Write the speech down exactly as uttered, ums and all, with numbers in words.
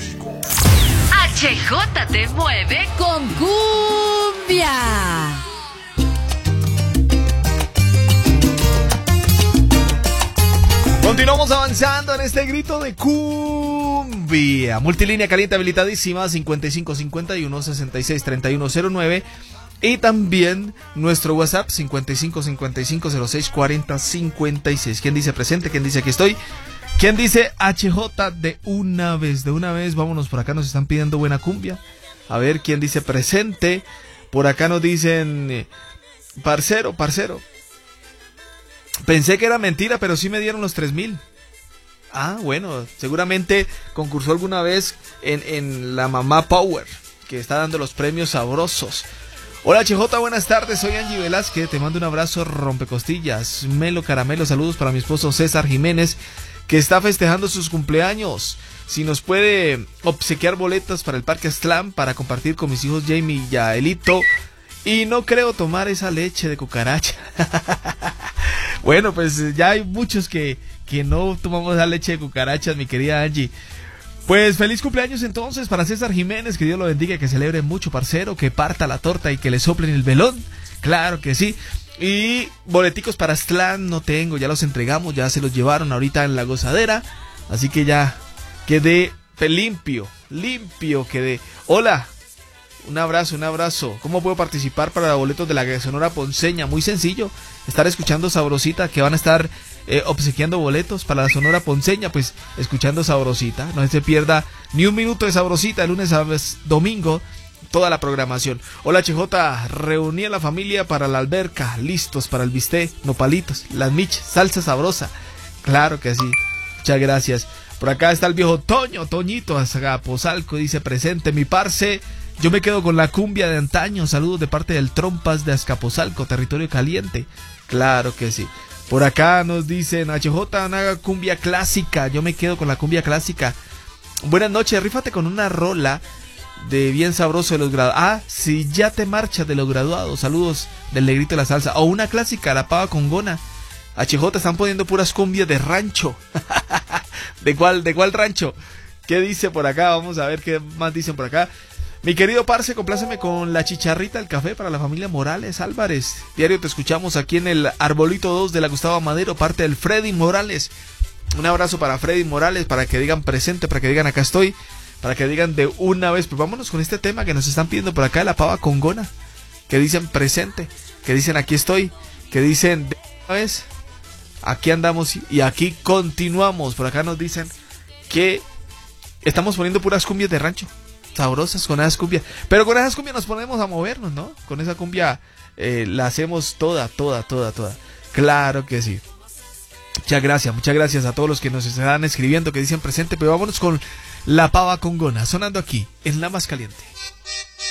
H J te mueve con cumbia. Continuamos avanzando en este grito de cumbia. Multilínea caliente habilitadísima cincuenta y cinco cincuenta y uno sesenta y seis treinta y uno cero nueve. Y también nuestro WhatsApp cincuenta y cinco cincuenta y cinco cero seis cuarenta cincuenta y seis. ¿Quién dice presente? ¿Quién dice aquí estoy? ¿Quién dice H J de una vez? De una vez, vámonos, por acá nos están pidiendo buena cumbia. A ver, ¿quién dice presente? Por acá nos dicen eh, parcero, parcero. Pensé que era mentira, pero sí me dieron los tres mil. Ah, bueno, seguramente concursó alguna vez en, en la Mamá Power, que está dando los premios sabrosos. Hola H J, buenas tardes, soy Angie Velázquez, te mando un abrazo rompecostillas, melo caramelo, saludos para mi esposo César Jiménez, que está festejando sus cumpleaños. Si nos puede obsequiar boletas para el Parque Slam para compartir con mis hijos Jamie y Yaelito. Y no creo tomar esa leche de cucaracha. Bueno, pues ya hay muchos que, que no tomamos esa leche de cucarachas, mi querida Angie. Pues feliz cumpleaños entonces para César Jiménez, que Dios lo bendiga, que celebre mucho, parcero, que parta la torta y que le soplen el velón. Claro que sí. Y boleticos para Slam no tengo, ya los entregamos, ya se los llevaron ahorita en la gozadera. Así que ya quedé limpio, limpio quedé. Hola. Un abrazo, un abrazo. ¿Cómo puedo participar para boletos de la Sonora Ponceña? Muy sencillo. Estar escuchando Sabrosita, que van a estar eh, obsequiando boletos para la Sonora Ponceña. Pues escuchando Sabrosita. No se pierda ni un minuto de Sabrosita, el lunes a domingo. Toda la programación. Hola H J, reuní a la familia para la alberca. Listos para el bistec, nopalitos, las miches, salsa sabrosa. Claro que sí. Muchas gracias. Por acá está el viejo Toño, Toñito, Azcapotzalco, dice presente mi parce. Yo me quedo con la cumbia de antaño. Saludos de parte del Trompas de Azcapotzalco, territorio caliente. Claro que sí. Por acá nos dicen H J, haga cumbia clásica. Yo me quedo con la cumbia clásica. Buenas noches, rífate con una rola de bien sabroso de los graduados. Ah, si ya te marchas de los graduados. Saludos del Negrito de la Salsa. O una clásica, la pava con gona. H J, están poniendo puras cumbias de rancho. ¿De cuál, de cuál rancho? ¿Qué dice por acá? Vamos a ver qué más dicen por acá. Mi querido parce, compláceme con la chicharrita del café para la familia Morales Álvarez. Diario te escuchamos aquí en el Arbolito dos de la Gustavo Madero, parte del Freddy Morales. Un abrazo para Freddy Morales, para que digan presente, para que digan acá estoy, para que digan de una vez. Pues vámonos con este tema que nos están pidiendo por acá, la pava con gona. Que dicen presente, que dicen aquí estoy, que dicen de una vez. Aquí andamos y aquí continuamos. Por acá nos dicen que estamos poniendo puras cumbias de rancho. Sabrosas con esas cumbias. Pero con esas cumbias nos ponemos a movernos, ¿no? Con esa cumbia eh, la hacemos toda, toda, toda, toda. Claro que sí. Muchas gracias, muchas gracias a todos los que nos están escribiendo, que dicen presente. Pero vámonos con la pava con gona, sonando aquí en La Más Caliente.